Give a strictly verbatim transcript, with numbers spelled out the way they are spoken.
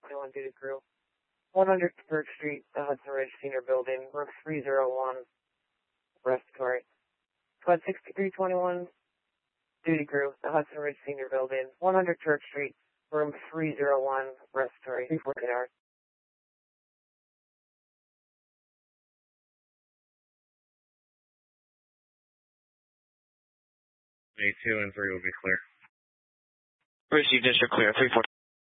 twenty-one duty crew. one hundred Third Street, the Hudson Ridge Senior Building, room three oh one, respiratory. Squad sixty-three twenty-one, duty crew, the Hudson Ridge Senior Building, one hundred Church Street, room three oh one, respiratory, fourteen hours. A two and three will be clear. Received, district clear, three four.